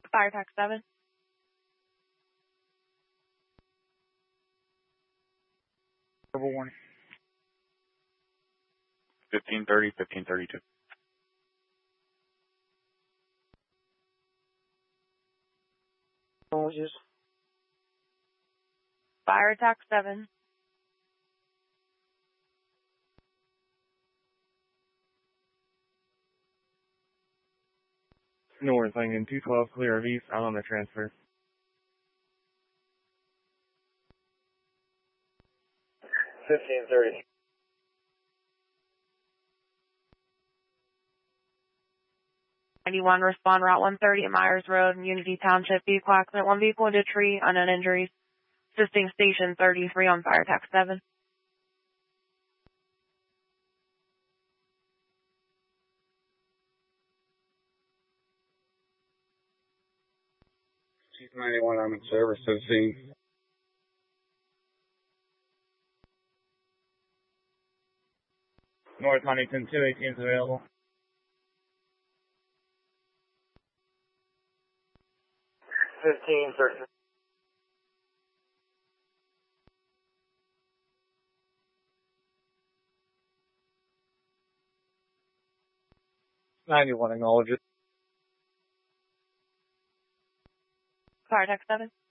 Fire Tax 7. Verbal warning. 1530, 1532. Apologies. Fire Tax 7. North Lincoln 212, clear of east, I'm on the transfer. 1530. Respond Route 130 at Myers Road, Unity Township. Vehicle accident. One vehicle into a tree, unknown injuries. Assisting Station 33 on Fire Tax 7. Chief 91, I'm in service to the scene. North Huntington 218 is available. 1530. Acknowledge it. Fire Tax 7.